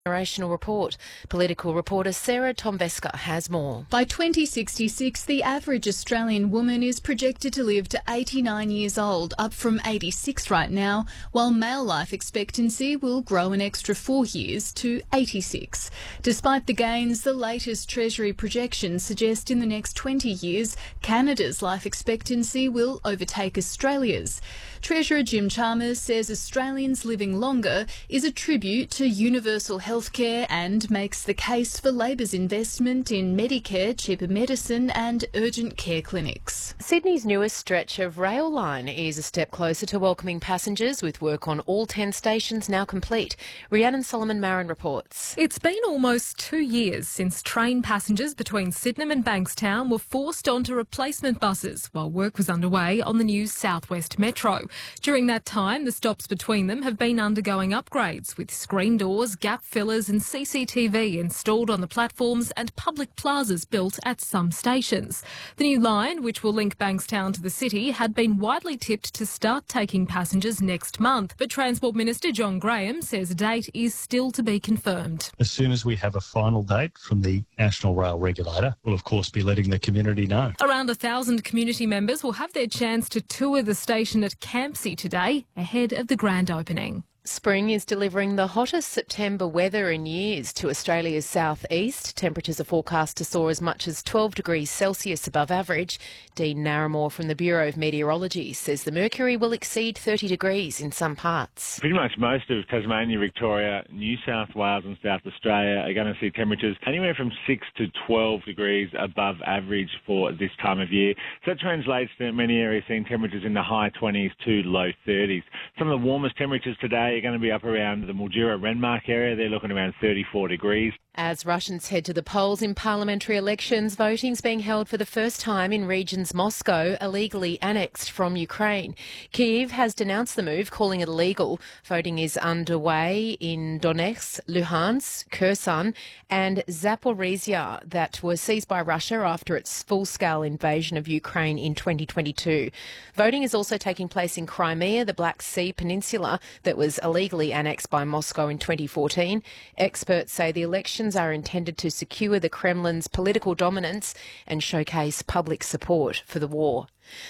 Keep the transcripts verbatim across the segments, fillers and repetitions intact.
Generational Report. Political reporter Sarah Tomveska has more. By twenty sixty-six, the average Australian woman is projected to live to eighty-nine years old, up from eighty-six right now, while male life expectancy will grow an extra four years to eighty-six. Despite the gains, the latest Treasury projections suggest in the next twenty years, Canada's life expectancy will overtake Australia's. Treasurer Jim Chalmers says Australians living longer is a tribute to universal healthcare and makes the case for Labor's investment in Medicare, cheaper medicine and urgent care clinics. Sydney's newest stretch of rail line is a step closer to welcoming passengers, with work on all ten stations now complete. Rhiannon Solomon-Marin reports. It's been almost two years since train passengers between Sydenham and Bankstown were forced onto replacement buses while work was underway on the new South West Metro. During that time, the stops between them have been undergoing upgrades, with screen doors, gap fillers and C C T V installed on the platforms and public plazas built at some stations. The new line, which will link Bankstown to the city, had been widely tipped to start taking passengers next month, but Transport Minister John Graham says a date is still to be confirmed. As soon as we have a final date from the National Rail Regulator, we'll of course be letting the community know. Around a thousand community members will have their chance to tour the station at Campsie today, ahead of the grand opening. Spring is delivering the hottest September weather in years to Australia's southeast. Temperatures are forecast to soar as much as twelve degrees Celsius above average. Dean Narramore from the Bureau of Meteorology says the mercury will exceed thirty degrees in some parts. Pretty much most of Tasmania, Victoria, New South Wales and South Australia are going to see temperatures anywhere from six to twelve degrees above average for this time of year. So that translates to many areas seeing temperatures in the high twenties to low thirties. Some of the warmest temperatures today are going to be up around the Mildura-Renmark area. They're looking around thirty-four degrees. As Russians head to the polls in parliamentary elections, voting's being held for the first time in regions Moscow illegally annexed from Ukraine. Kyiv has denounced the move, calling it illegal. Voting is underway in Donetsk, Luhansk, Kherson and Zaporizhia that were seized by Russia after its full-scale invasion of Ukraine in twenty twenty-two. Voting is also taking place in Crimea, the Black Sea Peninsula, that was illegally annexed by Moscow in twenty fourteen. Experts say the election are intended to secure the Kremlin's political dominance and showcase public support for the war.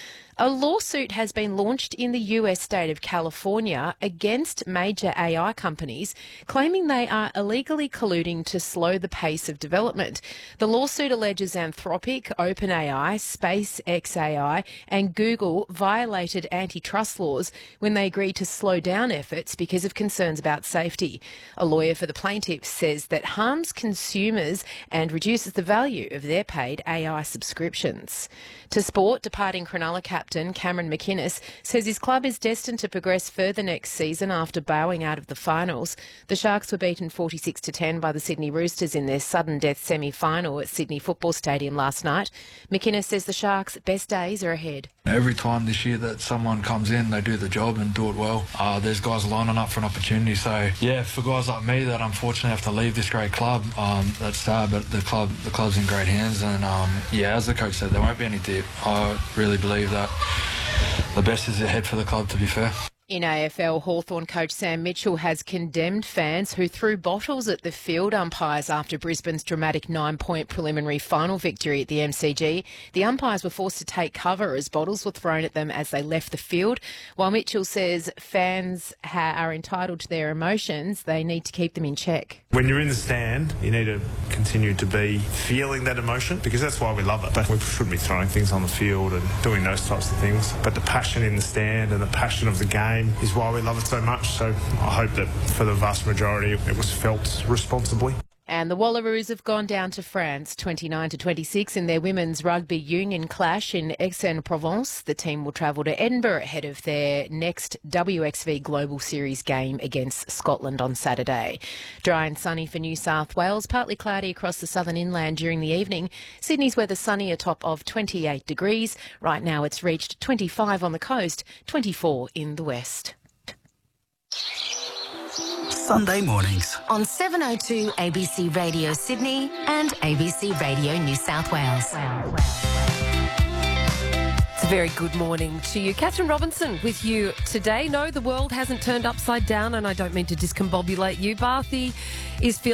A lawsuit has been launched in the U S state of California against major A I companies, claiming they are illegally colluding to slow the pace of development. The lawsuit alleges Anthropic, OpenAI, SpaceX A I and Google violated antitrust laws when they agreed to slow down efforts because of concerns about safety. A lawyer for the plaintiffs says that harms consumers and reduces the value of their paid A I subscriptions. To sport, departing Cronulla captain Cameron McInnes says his club is destined to progress further next season after bowing out of the finals. The Sharks were beaten forty-six to ten by the Sydney Roosters in their sudden death semi-final at Sydney Football Stadium last night. McInnes says the Sharks' best days are ahead. Every time this year that someone comes in, they do the job and do it well. Uh, there's guys lining up for an opportunity. So, yeah, for guys like me that unfortunately have to leave this great club, um, that's sad, but the club, the club's in great hands. And, um, yeah, as the coach said, there won't be any dip. I really believe that the best is ahead for the club, to be fair. In A F L, Hawthorn coach Sam Mitchell has condemned fans who threw bottles at the field umpires after Brisbane's dramatic nine-point preliminary final victory at the M C G. The umpires were forced to take cover as bottles were thrown at them as they left the field. While Mitchell says fans ha- are entitled to their emotions, they need to keep them in check. When you're in the stand, you need to continue to be feeling that emotion, because that's why we love it. But we shouldn't be throwing things on the field and doing those types of things. But the passion in the stand and the passion of the game is why we love it so much. So I hope that for the vast majority it was felt responsibly. And the Wallaroos have gone down to France twenty-nine to twenty-six in their women's rugby union clash in Aix-en-Provence. The team will travel to Edinburgh ahead of their next W X V Global Series game against Scotland on Saturday. Dry and sunny for New South Wales, partly cloudy across the southern inland during the evening. Sydney's weather sunny, a top of twenty-eight degrees. Right now it's reached twenty-five on the coast, twenty-four in the west. Sunday mornings on seven oh two A B C Radio Sydney and A B C Radio New South Wales. Very good morning to you. Catherine Robinson with you today. No, the world hasn't turned upside down, and I don't mean to discombobulate you. Barthy is feeling